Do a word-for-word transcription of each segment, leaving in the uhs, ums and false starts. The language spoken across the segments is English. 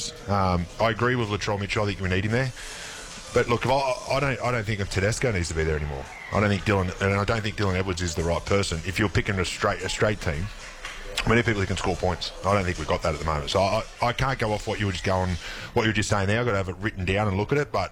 changes. Um, I agree with Latrell Mitchell. I think we need him there. But look, I, I don't, I don't think Tedesco needs to be there anymore. I don't think Dylan, and I don't think Dylan Edwards is the right person. If you're picking a straight, a straight team, we need people who can score points. I don't think we've got that at the moment. So I, I can't go off what you were just going, what you were just saying there. I've got to have it written down and look at it, but.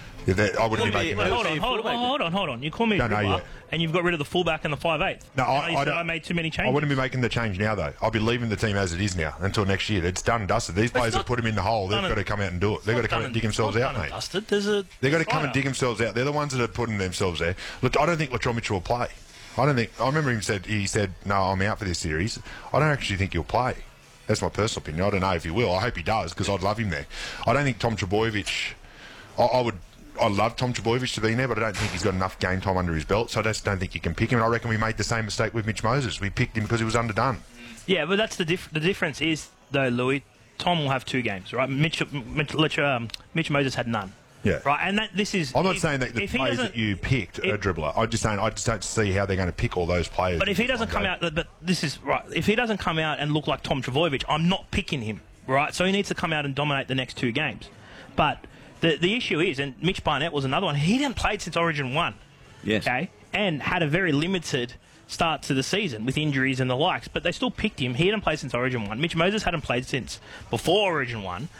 I wouldn't be making wait, hold on, hold on, hold on, hold on. You call me a dribbler, and you've got rid of the fullback and the five eighth. No, I, I, I made too many changes. I wouldn't be making the change now, though. I'll be leaving the team as it is now until next year. It's done and dusted. These players have put them in the hole. They've got to come out and do it. They've got to come and dig themselves out, mate. Dusted. There's a They've got to come and dig themselves out. They're the ones that are putting themselves there. Look, I don't think Latrell Mitchell will play. I don't think. I remember him said he said, "No, I'm out for this series." I don't actually think he'll play. That's my personal opinion. I don't know if he will. I hope he does because I'd love him there. I don't think Tom Trbojevic. I, I would. I love Tom Trbojevic to be in there, but I don't think he's got enough game time under his belt, so I just don't think you can pick him. And I reckon we made the same mistake with Mitch Moses. We picked him because he was underdone. Yeah, but that's the dif- the difference is, though, Louis, Tom will have two games, right? Mitch, Mitch, Mitch, um, Mitch Moses had none. Yeah. Right, and that this is... I'm not if, saying that the players that you picked are a dribbler. I'm just saying I just don't see how they're going to pick all those players. But if he doesn't come out... But this is... Right, if he doesn't come out and look like Tom Trbojevic, I'm not picking him, right? So he needs to come out and dominate the next two games. But... The the issue is, and Mitch Barnett was another one, he didn't play since Origin one. Yes. Okay? And had a very limited start to the season with injuries and the likes, but they still picked him. He hadn't played since Origin one. Mitch Moses hadn't played since before Origin one.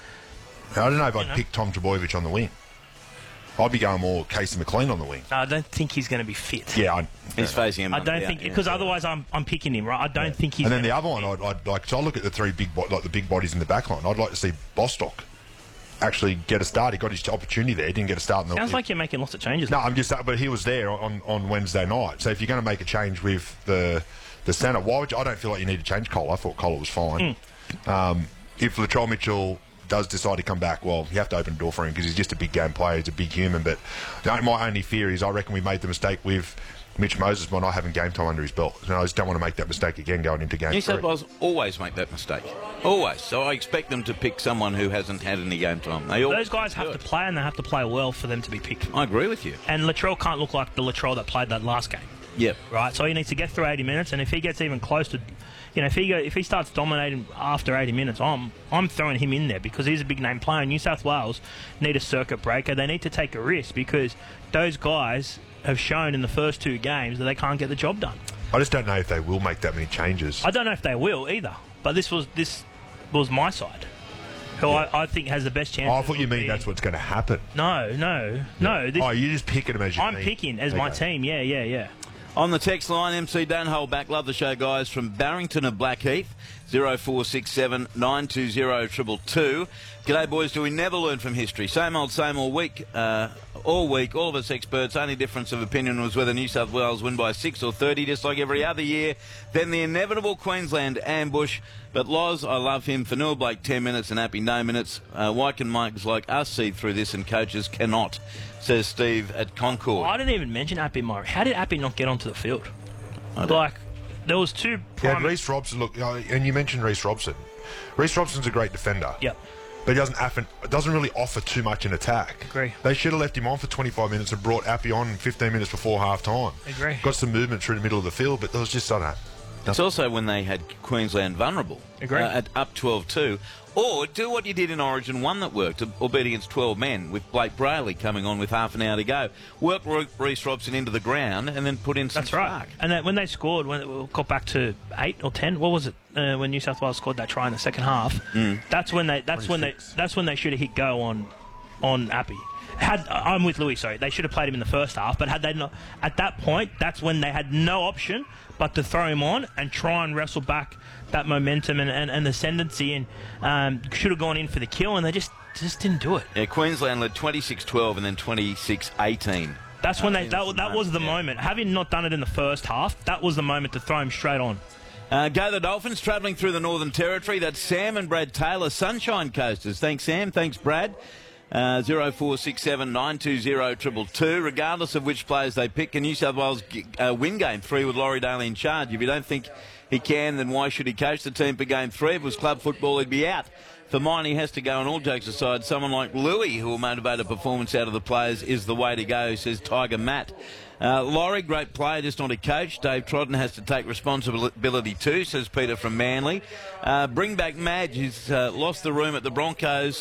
I don't know if I'd know. pick Tom Trbojevic on the wing. I'd be going more Casey McLean on the wing. No, I don't think he's going to be fit. Yeah, I, he's facing him. I don't think because yeah. otherwise I'm I'm picking him, right? I don't yeah. think he's. And then the other one, I'd, I'd like. So I look at the three big, bo- like the big bodies in the back line. I'd like to see Bostock actually get a start. He got his opportunity there. He didn't get a start in the... Sounds like you're making lots of changes. No, I'm just... But he was there on, on Wednesday night. So if you're going to make a change with the the centre, why would you... I don't feel like you need to change Cole. I thought Cole was fine. Mm. Um, if Latrell Mitchell does decide to come back, well, you have to open the door for him because he's just a big game player. He's a big human. But my only fear is I reckon we made the mistake with Mitch Moses by not having game time under his belt. And I just don't want to make that mistake again going into game New three. South Wales always make that mistake. Always. So I expect them to pick someone who hasn't had any game time. They Those guys have to play, and they have to play well for them to be picked. I agree with you. And Latrell can't look like the Latrell that played that last game. Yep. Right? So he needs to get through eighty minutes, and if he gets even close to... You know, if he go, if he starts dominating after eighty minutes, I'm I'm throwing him in there because he's a big name player. New South Wales need a circuit breaker. They need to take a risk because those guys have shown in the first two games that they can't get the job done. I just don't know if they will make that many changes. I don't know if they will either. But this was this was my side, who yeah. I, I think has the best chance. Oh, I thought you mean that's what's going to happen. No, no, yeah. no. This, oh, you're just picking them as your I'm team. picking as okay. my team. Yeah, yeah, yeah. On the text line, M C, don't hold back. Love the show, guys. From Barrington of Blackheath, zero four six seven nine two zero two two two. G'day, boys. Do we never learn from history? Same old, same all week. Uh, all week, all of us experts. Only difference of opinion was whether New South Wales win by six or thirty, just like every other year. Then the inevitable Queensland ambush. But Loz, I love him. For Noah Blake, ten minutes, and Appy, no minutes. Uh, why can Mikes like us see through this and coaches cannot? Says Steve at Concord. Well, I didn't even mention Appy Murray. How did Appy not get onto the field? Like, there was two... Yeah, Reece Robson, look, and you mentioned Reece Robson. Reece Robson's a great defender. Yep. But he doesn't, often, doesn't really offer too much in attack. Agree. They should have left him on for twenty-five minutes and brought Appy on fifteen minutes before half-time. Agree. Got some movement through the middle of the field, but there was just, I don't know. It's also when they had Queensland vulnerable. Agree. Uh, at up twelve two. Or do what you did in Origin one that worked, albeit against twelve men, with Blake Brayley coming on with half an hour to go. Work Reece Robson into the ground and then put in some That's right. spark. And then when they scored, when it got back to eight or ten, what was it? Uh, when New South Wales scored that try in the second half, mm. that's when they that's when they that's when they should have hit go on on Appy. Had I'm with Louis, sorry. They should have played him in the first half, but had they not at that point, that's when they had no option but to throw him on and try and wrestle back that momentum and, and, and ascendancy, and um, should have gone in for the kill, and they just just didn't do it. Yeah, Queensland led twenty-six twelve and then twenty-six eighteen. That's when they that, that was the yeah. moment. Having not done it in the first half, that was the moment to throw him straight on. Uh, go the Dolphins, travelling through the Northern Territory. That's Sam and Brad Taylor, Sunshine Coasters. Thanks, Sam. Thanks, Brad. Uh, zero four six seven nine two zero two two two. Regardless of which players they pick, can New South Wales uh, win game three with Laurie Daly in charge? If you don't think he can, then why should he coach the team for game three? If it was club football, he'd be out. For mine, he has to go, and all jokes aside, someone like Louis, who will motivate a performance out of the players, is the way to go, says Tiger Matt. Uh, Laurie, great player, just not a coach. Dave Trodden has to take responsibility too, says Peter from Manly. Uh, bring back Madge, who's uh, lost the room at the Broncos.